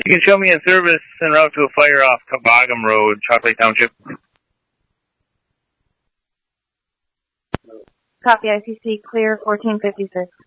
You can show me in service en route to a fire off Toboggan Road, Chocolate Township. Copy, ICC, clear 1456.